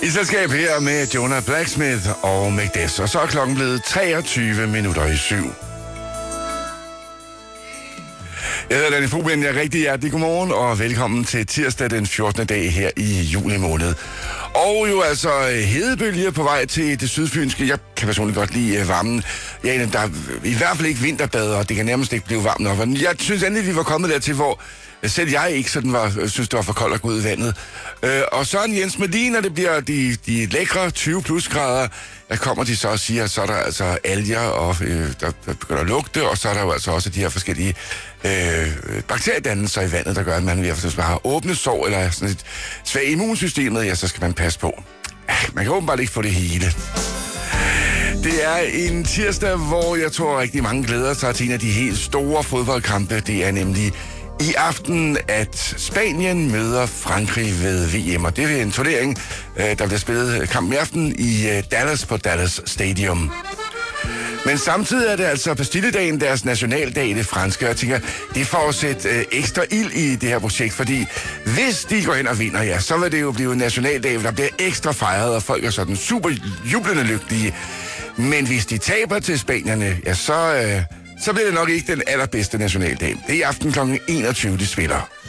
I selskab her med Jonah Blacksmith og Magdes, og så er klokken blevet 23 minutter i 7. Jeg hedder Danny Foben, jeg er rigtig hjertelig godmorgen, og velkommen til tirsdag den 14. dag her i juli måned. Og jo altså hedebølger på vej til det sydfynske. Jeg kan personligt godt lide varmen. Ja, der er i hvert fald ikke vinterbad, og det kan nærmest ikke blive varmt nok. Men jeg synes endelig, vi var kommet dertil, hvor selv jeg ikke sådan synes, det var for koldt at gå ud i vandet. Og Søren Jens Melin, når det bliver de lækre 20 plus grader, der kommer de så og siger, at så er der altså alger, og der begynder at lugte, og så er der jo altså også de her forskellige bakteriedannelser i vandet, der gør, at man hvis man har åbne sår eller sådan et svagt immunsystemet, ja, så skal man passe på. Man kan åbenbart ikke få det hele. Det er en tirsdag, hvor jeg tror rigtig mange glæder sig til en af de helt store fodboldkampe. Det er nemlig i aften, at Spanien møder Frankrig ved VM, og det er en turnering, der bliver spillet kampen i aften i Dallas på Dallas Stadium. Men samtidig er det altså Bastilledagen, deres nationaldag i det franske, og jeg tænker, det får at sætte ekstra ild i det her projekt, fordi hvis de går hen og vinder, ja, så vil det jo blive en nationaldag, der bliver ekstra fejret, og folk er sådan super jublende lykkelige. Men hvis de taber til spanierne, ja, så bliver det nok ikke den allerbedste nationaldag. Det er i aften kl. 21, de spiller.